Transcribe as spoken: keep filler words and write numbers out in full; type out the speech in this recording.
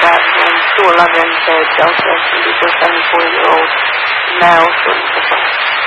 room, two eleven bed, Delta, Indigo seven four year old male, thirty percent